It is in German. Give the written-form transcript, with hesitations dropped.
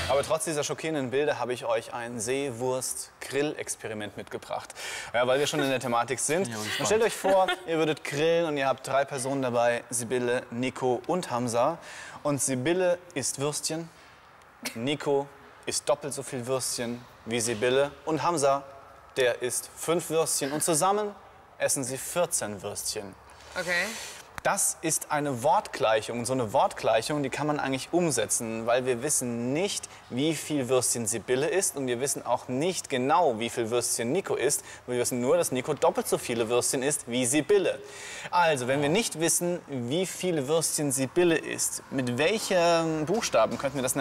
Aber trotz dieser schockierenden Bilder habe ich euch ein Seewurst-Grill-Experiment mitgebracht. Ja, weil wir schon in der Thematik sind. Und stellt euch vor, ihr würdet grillen und ihr habt 3 Personen dabei, Sibylle, Nico und Hamza. Und Sibylle isst Würstchen, Nico isst doppelt so viel Würstchen wie Sibylle und Hamza, der isst 5 Würstchen und zusammen essen sie 14 Würstchen. Okay. Das ist eine Wortgleichung. So eine Wortgleichung, die kann man eigentlich umsetzen, weil wir wissen nicht, wie viel Würstchen Sibylle isst und wir wissen auch nicht genau, wie viel Würstchen Nico isst. Wir wissen nur, dass Nico doppelt so viele Würstchen isst wie Sibylle. Also, wenn wir nicht wissen, wie viele Würstchen Sibylle isst, mit welchen Buchstaben könnten wir das